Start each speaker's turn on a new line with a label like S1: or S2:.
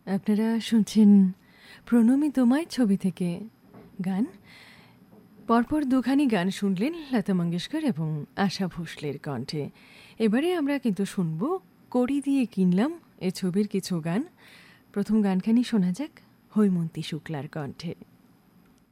S1: আপনারা শুনছেন প্রণমী তোমায় ছবি থেকে গান। পরপর দুখানি গান শুনলেন লতা মঙ্গেশকর এবং আশা ভোসলের কণ্ঠে। এবারে আমরা কিন্তু শুনব কড়ি দিয়ে কিনলাম এ ছবির কিছু গান। প্রথম গানখানি শোনা যাক হৈমন্তী শুক্লার কণ্ঠে।